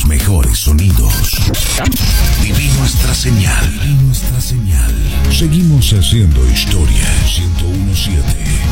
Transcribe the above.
los mejores sonidos. Viví nuestra señal. Seguimos haciendo historia. 1017